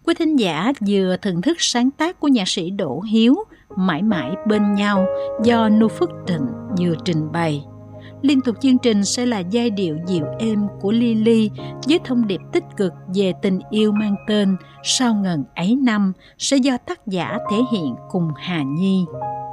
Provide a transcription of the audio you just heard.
Quý thính giả vừa thưởng thức sáng tác của nhạc sĩ Đỗ Hiếu, Mãi mãi bên nhau, do Nu Phước Thịnh vừa trình bày. Liên tục chương trình sẽ là giai điệu dịu êm của Lily với thông điệp tích cực về tình yêu mang tên Sau ngần ấy năm, sẽ do tác giả thể hiện cùng Hà Nhi.